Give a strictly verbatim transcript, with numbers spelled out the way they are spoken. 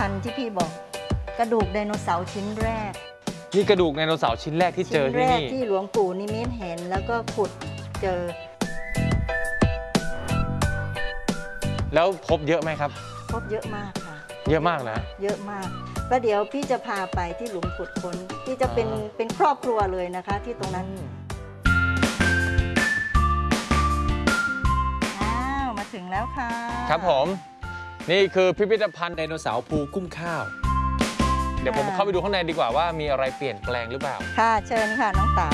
ภัณฑ์ที่พี่บอกกระดูกไดโนเสาร์ชิ้นแรกนี่กระดูกไดโนเสาร์ชิ้นแรกที่เจอที่นี่ที่หลวงปู่นิมิตเห็นแล้วก็ขุดเจอแล้วพบเยอะไหมครับพบเยอะมากค่ะเยอะมากนะเยอะมากแล้วเดี๋ยวพี่จะพาไปที่หลุมขุดค้นที่จะเป็นเป็นครอบครัวเลยนะคะที่ตรงนั้นอ้าวมาถึงแล้วค่ะครับผมนี่คือพิพิธภัณฑ์ไดโนเสาร์ภูกุ้มข้าวเดี๋ยวผมเข้าไปดูข้างในดีกว่าว่ามีอะไรเปลี่ยนแปลงหรือเปล่าค่ะเชิญค่ะน้องเต๋า